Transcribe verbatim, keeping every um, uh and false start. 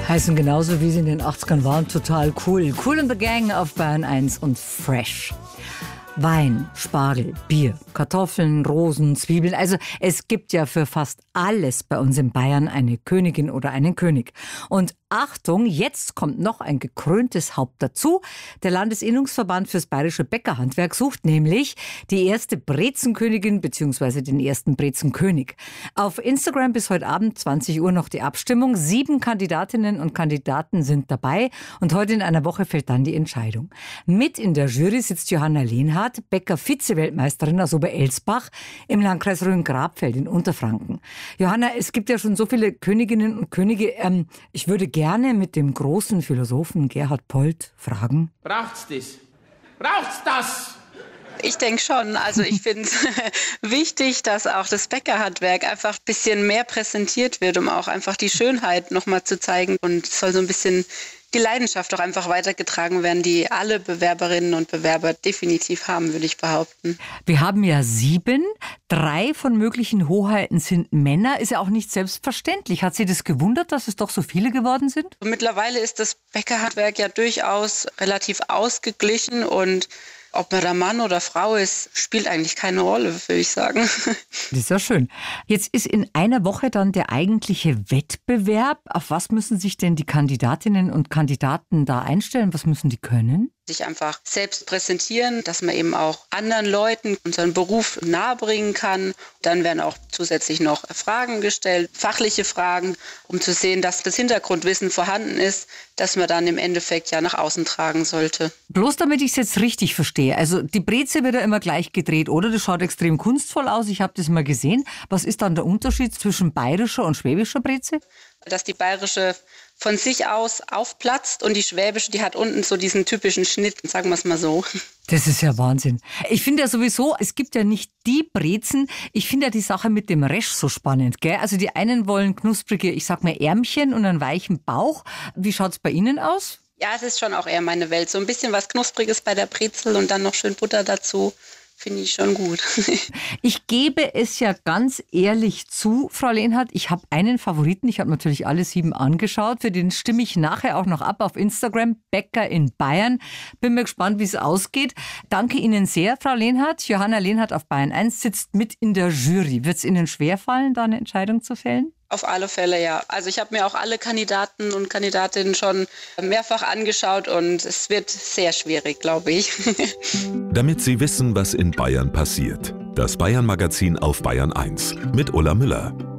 Heißen genauso wie sie in den achtzigern waren, total cool. Kool and the Gang auf Bayern eins und Fresh. Wein, Spargel, Bier, Kartoffeln, Rosen, Zwiebeln. Also es gibt ja für fast alles bei uns in Bayern eine Königin oder einen König. Und Achtung, jetzt kommt noch ein gekröntes Haupt dazu. Der Landesinnungsverband fürs bayerische Bäckerhandwerk sucht nämlich die erste Brezenkönigin bzw. den ersten Brezenkönig. Auf Instagram bis heute Abend zwanzig Uhr noch die Abstimmung. Sieben Kandidatinnen und Kandidaten sind dabei und heute in einer Woche fällt dann die Entscheidung. Mit in der Jury sitzt Johanna Lehnhardt, Bäcker-Vize-Weltmeisterin aus Oberelsbach im Landkreis Rhön-Grabfeld in Unterfranken. Johanna, es gibt ja schon so viele Königinnen und Könige. Ähm, ich würde gerne mit dem großen Philosophen Gerhard Polt fragen. Braucht's das? Braucht's das? Ich denke schon. Also ich finde es wichtig, dass auch das Bäckerhandwerk einfach ein bisschen mehr präsentiert wird, um auch einfach die Schönheit nochmal zu zeigen. Und es soll so ein bisschen die Leidenschaft auch einfach weitergetragen werden, die alle Bewerberinnen und Bewerber definitiv haben, würde ich behaupten. Wir haben ja sieben. Drei von möglichen Hoheiten sind Männer. Ist ja auch nicht selbstverständlich. Hat Sie das gewundert, dass es doch so viele geworden sind? Mittlerweile ist das Bäckerhandwerk ja durchaus relativ ausgeglichen und ob man da Mann oder Frau ist, spielt eigentlich keine Rolle, würde ich sagen. Das ist ja schön. Jetzt ist in einer Woche dann der eigentliche Wettbewerb. Auf was müssen sich denn die Kandidatinnen und Kandidaten da einstellen? Was müssen die können? Sich einfach selbst präsentieren, dass man eben auch anderen Leuten unseren Beruf nahebringen kann. Dann werden auch zusätzlich noch Fragen gestellt, fachliche Fragen, um zu sehen, dass das Hintergrundwissen vorhanden ist, das man dann im Endeffekt ja nach außen tragen sollte. Bloß damit ich es jetzt richtig verstehe. Also die Breze wird ja immer gleich gedreht, oder? Das schaut extrem kunstvoll aus. Ich habe das mal gesehen. Was ist dann der Unterschied zwischen bayerischer und schwäbischer Breze? Dass die bayerische von sich aus aufplatzt und die schwäbische, die hat unten so diesen typischen Schnitt, sagen wir es mal so. Das ist ja Wahnsinn. Ich finde ja sowieso, es gibt ja nicht die Brezen. Ich finde ja die Sache mit dem Resch so spannend, gell? Also die einen wollen knusprige, ich sag mal Ärmchen und einen weichen Bauch. Wie schaut's bei Ihnen aus? Ja, es ist schon auch eher meine Welt. So ein bisschen was Knuspriges bei der Brezel und dann noch schön Butter dazu. Finde ich schon gut. Ich gebe es ja ganz ehrlich zu, Frau Lehnhardt, ich habe einen Favoriten. Ich habe natürlich alle sieben angeschaut. Für den stimme ich nachher auch noch ab auf Instagram, Bäcker in Bayern. Bin mir gespannt, wie es ausgeht. Danke Ihnen sehr, Frau Lehnhardt. Johanna Lehnhardt auf Bayern eins sitzt mit in der Jury. Wird es Ihnen schwerfallen, da eine Entscheidung zu fällen? Auf alle Fälle, ja. Also ich habe mir auch alle Kandidaten und Kandidatinnen schon mehrfach angeschaut und es wird sehr schwierig, glaube ich. Damit Sie wissen, was in Bayern passiert. Das Bayern-Magazin auf Bayern eins mit Ulla Müller.